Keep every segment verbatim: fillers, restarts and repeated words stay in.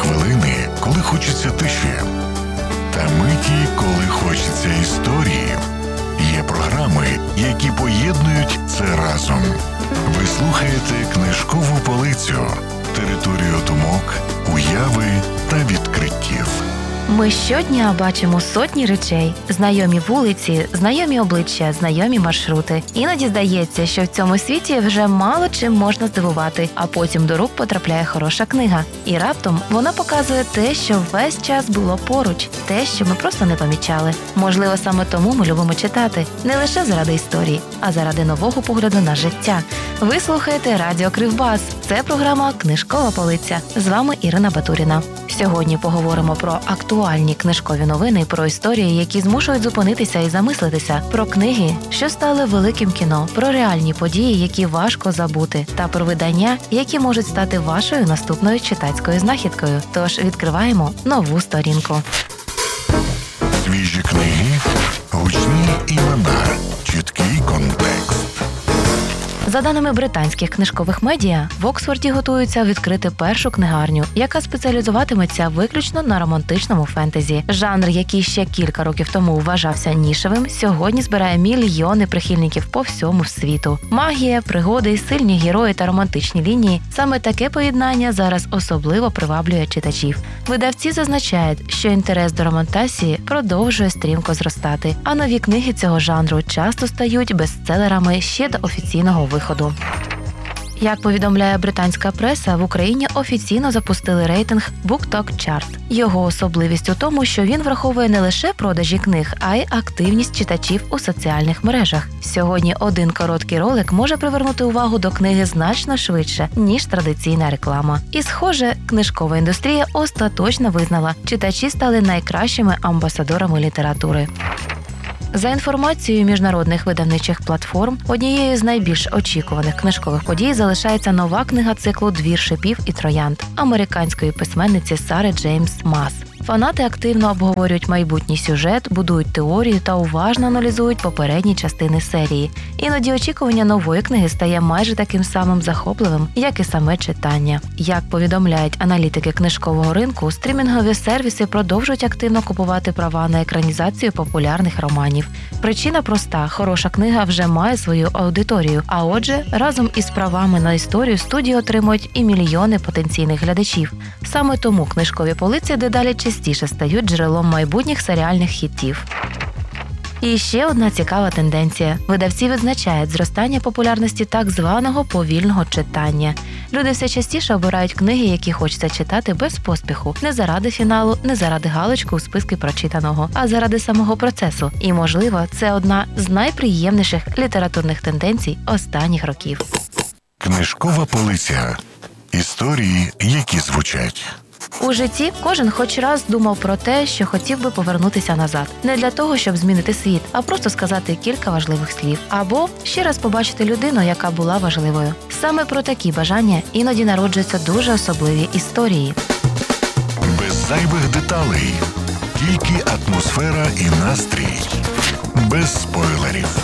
хвилини, коли хочеться тиші, та миті, коли хочеться історії. Є програми, які поєднують це разом. Ви слухаєте «Книжкову полицю» – територію думок, уяви та відкриттів. Ми щодня бачимо сотні речей. Знайомі вулиці, знайомі обличчя, знайомі маршрути. Іноді здається, що в цьому світі вже мало чим можна здивувати, а потім до рук потрапляє хороша книга. І раптом вона показує те, що весь час було поруч, те, що ми просто не помічали. Можливо, саме тому ми любимо читати. Не лише заради історії, а заради нового погляду на життя. Ви слухаєте Радіо Кривбас. Це програма «Книжкова полиця». З вами Ірина Батуріна. Сьогодні поговоримо про актуальні книжкові новини, про історії, які змушують зупинитися і замислитися, про книги, що стали великим кіно, про реальні події, які важко забути, та про видання, які можуть стати вашою наступною читацькою знахідкою. Тож відкриваємо нову сторінку. Свіжі книги, гучні імена, чіткий контекст. За даними британських книжкових медіа, в Оксфорді готуються відкрити першу книгарню, яка спеціалізуватиметься виключно на романтичному фентезі. Жанр, який ще кілька років тому вважався нішевим, сьогодні збирає мільйони прихильників по всьому світу. Магія, пригоди, сильні герої та романтичні лінії – саме таке поєднання зараз особливо приваблює читачів. Видавці зазначають, що інтерес до романтасії продовжує стрімко зростати, а нові книги цього жанру часто стають бестселерами ще до офіційного виходу. Як повідомляє британська преса, в Україні офіційно запустили рейтинг BookTok Chart. Його особливість у тому, що він враховує не лише продажі книг, а й активність читачів у соціальних мережах. Сьогодні один короткий ролик може привернути увагу до книги значно швидше, ніж традиційна реклама. І, схоже, книжкова індустрія остаточно визнала, читачі стали найкращими амбасадорами літератури. За інформацією міжнародних видавничих платформ, однією з найбільш очікуваних книжкових подій залишається нова книга циклу «Двір шипів і троянд» американської письменниці Сари Джеймс Мас. Фанати активно обговорюють майбутній сюжет, будують теорію та уважно аналізують попередні частини серії. Іноді очікування нової книги стає майже таким самим захопливим, як і саме читання. Як повідомляють аналітики книжкового ринку, стрімінгові сервіси продовжують активно купувати права на екранізацію популярних романів. Причина проста – хороша книга вже має свою аудиторію, а отже, разом із правами на історію студії отримують і мільйони потенційних глядачів. Саме тому книжкові полиці дедалі частіше стають джерелом майбутніх серіальних хітів. І ще одна цікава тенденція. Видавці відзначають зростання популярності так званого повільного читання. Люди все частіше обирають книги, які хочеться читати без поспіху. Не заради фіналу, не заради галочки у списку прочитаного, а заради самого процесу. І, можливо, це одна з найприємніших літературних тенденцій останніх років. Книжкова полиця. Історії, які звучать. У житті кожен хоч раз думав про те, що хотів би повернутися назад. Не для того, щоб змінити світ, а просто сказати кілька важливих слів. Або ще раз побачити людину, яка була важливою. Саме про такі бажання іноді народжуються дуже особливі історії. Без зайвих деталей. Тільки атмосфера і настрій. Без спойлерів.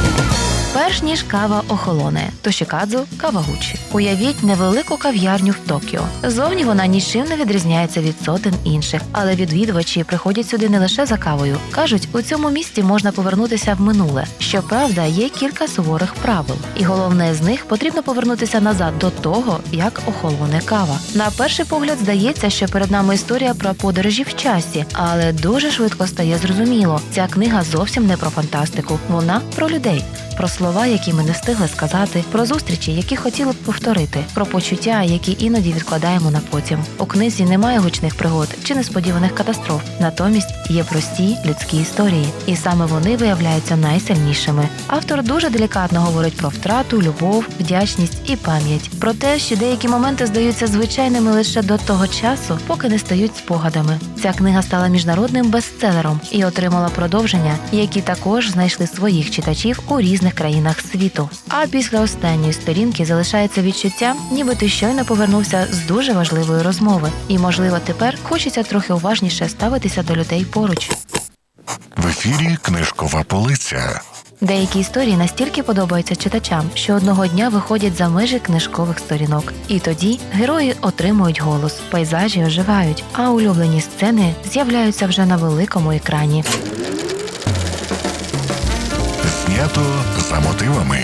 Перш ніж кава охолоне, Тошікадзу Кавагучі. Уявіть невелику кав'ярню в Токіо. Зовні вона нічим не відрізняється від сотень інших, але відвідувачі приходять сюди не лише за кавою. Кажуть, у цьому місті можна повернутися в минуле. Щоправда, є кілька суворих правил. І головне з них – потрібно повернутися назад до того, як охолоне кава. На перший погляд здається, що перед нами історія про подорожі в часі, але дуже швидко стає зрозуміло. Ця книга зовсім не про фантастику, вона про людей. Про слова, які ми не встигли сказати, про зустрічі, які хотіли б повторити, про почуття, які іноді відкладаємо на потім. У книзі немає гучних пригод чи несподіваних катастроф. Натомість є прості людські історії. І саме вони виявляються найсильнішими. Автор дуже делікатно говорить про втрату, любов, вдячність і пам'ять. Про те, що деякі моменти здаються звичайними лише до того часу, поки не стають спогадами. Ця книга стала міжнародним бестселером і отримала продовження, які також знайшли своїх читачів у різних країнах світу. А після останньої сторінки залишається відчуття, ніби ти щойно повернувся з дуже важливої розмови. І, можливо, тепер хочеться трохи уважніше ставитися до людей поруч. В ефірі «Книжкова полиця». Деякі історії настільки подобаються читачам, що одного дня виходять за межі книжкових сторінок. І тоді герої отримують голос, пейзажі оживають, а улюблені сцени з'являються вже на великому екрані. Знято за мотивами.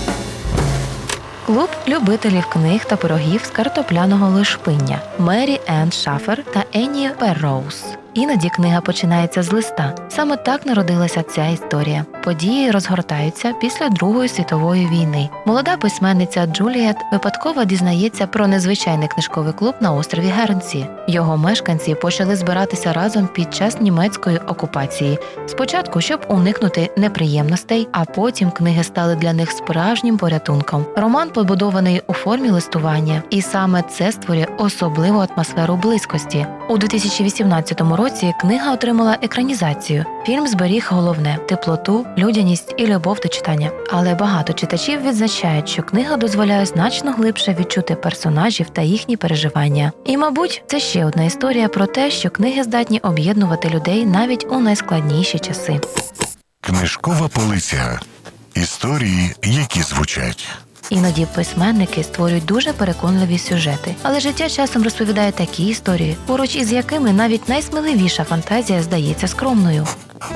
Клуб любителів книг та пирогів з картопляного лушпиння Мері Енн Шафер та Енні Перроуз. Іноді книга починається з листа. Саме так народилася ця історія. Події розгортаються після Другої світової війни. Молода письменниця Джуліет випадково дізнається про незвичайний книжковий клуб на острові Гернсі. Його мешканці почали збиратися разом під час німецької окупації. Спочатку, щоб уникнути неприємностей, а потім книги стали для них справжнім порятунком. Роман побудований у формі листування, і саме це створює особливу атмосферу близькості. У дві тисячі вісімнадцятому році книга отримала екранізацію. Фільм зберіг головне – теплоту, людяність і любов до читання. Але багато читачів відзначають, що книга дозволяє значно глибше відчути персонажів та їхні переживання. І, мабуть, це ще одна історія про те, що книги здатні об'єднувати людей навіть у найскладніші часи. Книжкова полиця. Історії, які звучать. Іноді письменники створюють дуже переконливі сюжети, але життя часом розповідає такі історії, поруч із якими навіть найсміливіша фантазія здається скромною.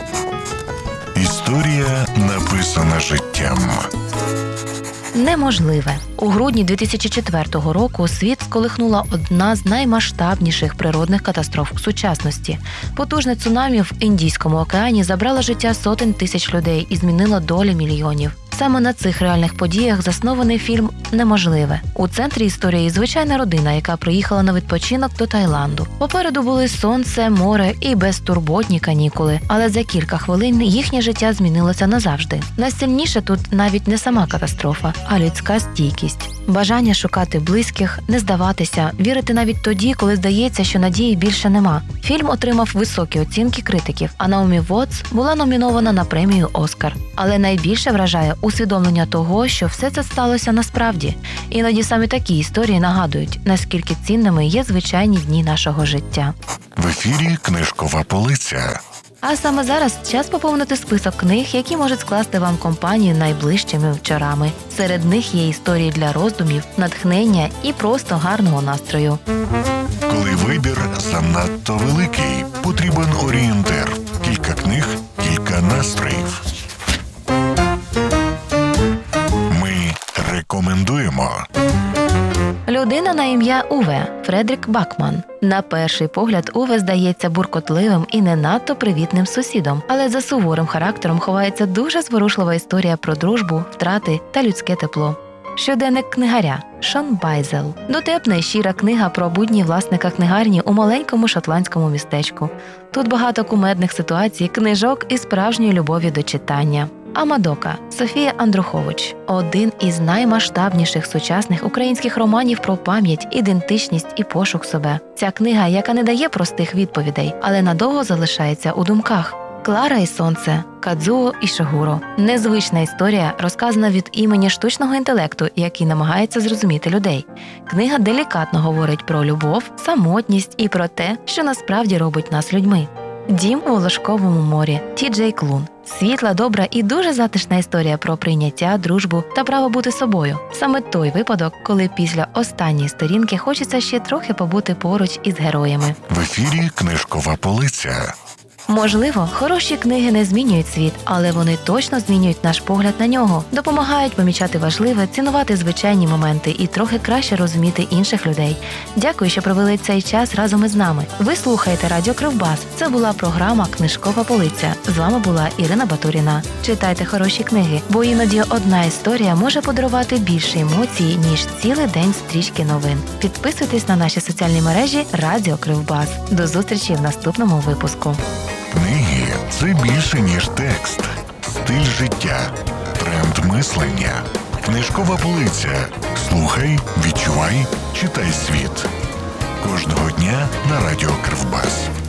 Історія, написана життям. Неможливе. У грудні дві тисячі четвертого року світ сколихнула одна з наймасштабніших природних катастроф сучасності. Потужне цунамі в Індійському океані забрало життя сотень тисяч людей і змінило долі мільйонів. Саме на цих реальних подіях заснований фільм «Неможливе». У центрі історії звичайна родина, яка приїхала на відпочинок до Таїланду. Попереду були сонце, море і безтурботні канікули. Але за кілька хвилин їхнє життя змінилося назавжди. Найсильніше тут навіть не сама катастрофа, а людська стійкість. Бажання шукати близьких, не здаватися, вірити навіть тоді, коли здається, що надії більше нема. Фільм отримав високі оцінки критиків, а Наомі Вотс була номінована на премію «Оскар». Але найбільше вражає усвідомлення того, що все це сталося насправді. Іноді саме такі історії нагадують, наскільки цінними є звичайні дні нашого життя. В ефірі «Книжкова полиця». А саме зараз час поповнити список книг, які можуть скласти вам компанію найближчими вечорами. Серед них є історії для роздумів, натхнення і просто гарного настрою. Коли вибір занадто великий, потрібен орієнтир. Кілька книг, кілька настроїв. Ми рекомендуємо. Людина на ім'я Уве Фредрік Бакман. На перший погляд Уве здається буркотливим і не надто привітним сусідом, але за суворим характером ховається дуже зворушлива історія про дружбу, втрати та людське тепло. Щоденник книгаря Шон Байзел. Дотепна і щира книга про будні власника книгарні у маленькому шотландському містечку. Тут багато кумедних ситуацій, книжок і справжньої любові до читання. Амадока Софія Андрухович – один із наймасштабніших сучасних українських романів про пам'ять, ідентичність і пошук себе. Ця книга, яка не дає простих відповідей, але надовго залишається у думках. Клара і сонце Кадзуо Ішигуро. Незвична історія, розказана від імені штучного інтелекту, який намагається зрозуміти людей. Книга делікатно говорить про любов, самотність і про те, що насправді робить нас людьми. Дім у Волошковому морі Ті Джей Клун. Світла, добра і дуже затишна історія про прийняття, дружбу та право бути собою. Саме той випадок, коли після останньої сторінки хочеться ще трохи побути поруч із героями. В ефірі «Книжкова полиця». Можливо, хороші книги не змінюють світ, але вони точно змінюють наш погляд на нього, допомагають помічати важливе, цінувати звичайні моменти і трохи краще розуміти інших людей. Дякую, що провели цей час разом із нами. Ви слухаєте Радіо Кривбас. Це була програма «Книжкова полиця». З вами була Ірина Батуріна. Читайте хороші книги, бо іноді одна історія може подарувати більше емоцій, ніж цілий день стрічки новин. Підписуйтесь на наші соціальні мережі Радіо Кривбас. До зустрічі в наступному випуску. Книги – це більше, ніж текст. Стиль життя, тренд мислення. Книжкова полиця. Слухай, відчувай, читай світ. Кожного дня на Радіо Кривбас.